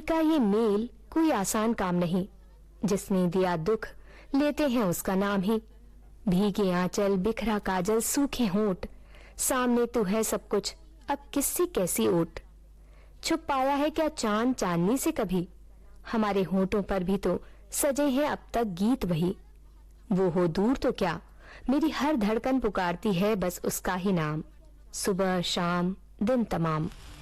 का ये मेल कोई आसान काम नहीं, जिसने दिया दुख लेते हैं उसका नाम ही। भीगे आंचल, बिखरा काजल, सूखे होंठ, सामने तो है सब कुछ, अब किससे कैसी ओट। छुप पाया है क्या चांद चांदनी से कभी, हमारे होंठों पर भी तो सजे हैं अब तक गीत वही। वो हो दूर तो क्या, मेरी हर धड़कन पुकारती है बस उसका ही नाम, सुबह शाम दिन तमाम।